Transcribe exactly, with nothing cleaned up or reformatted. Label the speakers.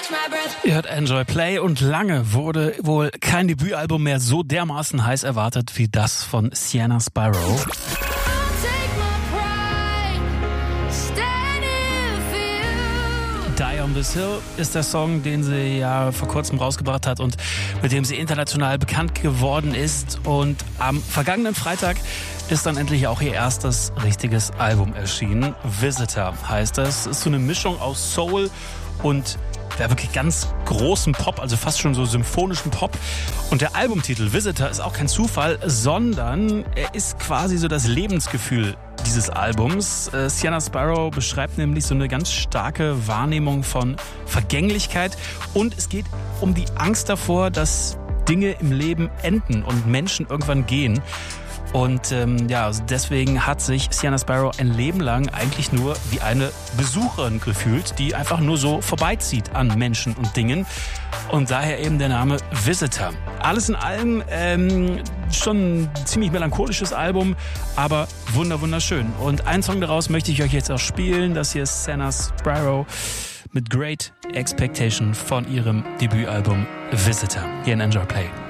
Speaker 1: Ihr hört Enjoy Play und lange wurde wohl kein Debütalbum mehr so dermaßen heiß erwartet wie das von Sienna Spyro. Die on this Hill ist der Song, den sie ja vor kurzem rausgebracht hat und mit dem sie international bekannt geworden ist. Und am vergangenen Freitag ist dann endlich auch ihr erstes richtiges Album erschienen. Visitor heißt das. Ist so eine Mischung aus Soul und der wirklich ganz großen Pop, also fast schon so symphonischen Pop. Und der Albumtitel Visitor ist auch kein Zufall, sondern er ist quasi so das Lebensgefühl dieses Albums. Äh, Sienna Spyro beschreibt nämlich so eine ganz starke Wahrnehmung von Vergänglichkeit und es geht um die Angst davor, dass Dinge im Leben enden und Menschen irgendwann gehen. Und ähm, ja, also deswegen hat sich Sienna Spyro ein Leben lang eigentlich nur wie eine Besucherin gefühlt, die einfach nur so vorbeizieht an Menschen und Dingen. Und daher eben der Name Visitor. Alles in allem ähm, schon ein ziemlich melancholisches Album, aber wunder wunderschön. Und einen Song daraus möchte ich euch jetzt auch spielen. Das hier ist Sienna Spyro mit Great Expectation von ihrem Debütalbum Visitor. Hier in Enjoy Play.